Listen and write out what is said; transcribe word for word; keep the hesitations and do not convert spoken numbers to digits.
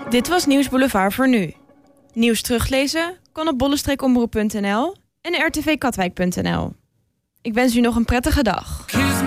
Dit was Nieuws Boulevard voor nu. Nieuws teruglezen kan op bollestreek omroep punt n l en r t v katwijk punt n l. Ik wens u nog een prettige dag.